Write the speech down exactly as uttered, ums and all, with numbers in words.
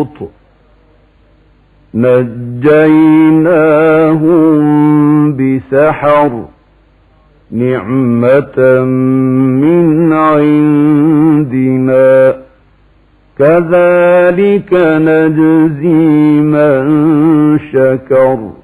لوط نجيناهم بسحر نعمة من عندنا كذلك نجزي من شكر